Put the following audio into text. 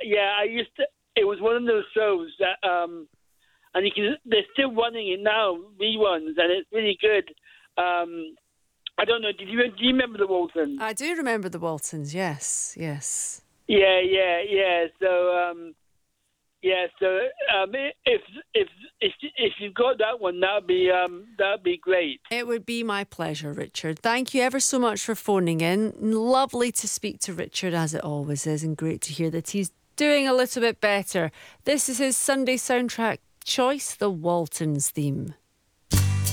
yeah. I used to. It was one of those shows that, and they're still running it now, reruns, and it's really good. I don't know. Do you remember the Waltons? I do remember the Waltons. Yes. Yeah. If you've got that one, that'd be great. It would be my pleasure, Richard. Thank you ever so much for phoning in. Lovely to speak to Richard, as it always is, and great to hear that he's doing a little bit better. This is his Sunday soundtrack choice, the Waltons theme.